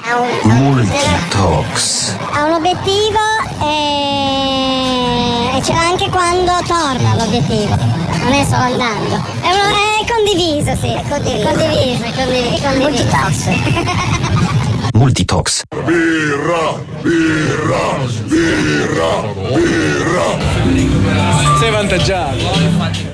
Multitox. Ha un obiettivo e ce l'ha anche quando torna l'obiettivo, non è solo andando. È condiviso, sì. Condiviso. Multitox. Birra. Sei avvantaggiato.